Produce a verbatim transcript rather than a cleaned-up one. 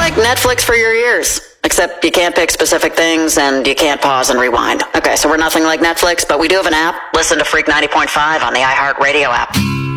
like Netflix for your ears, except you can't pick specific things and you can't pause and rewind. Okay, so we're nothing like Netflix, but we do have an app. Listen to Freak ninety point five on the iHeartRadio app.